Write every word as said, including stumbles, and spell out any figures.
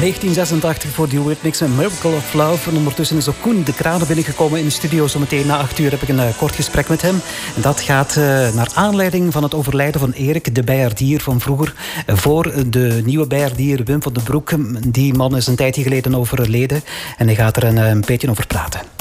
negentien zesentachtig voor The Eurythmics met Miracle of Love. En ondertussen is ook Koen de Kranen binnengekomen in de studio. Zometeen na acht uur heb ik een uh, kort gesprek met hem. En dat gaat uh, naar aanleiding van het overlijden van Erik, de bijaardier van vroeger. Uh, voor de nieuwe bijaardier Wim van den Broek. Die man is een tijdje geleden overleden. En hij gaat er een, uh, een beetje over praten.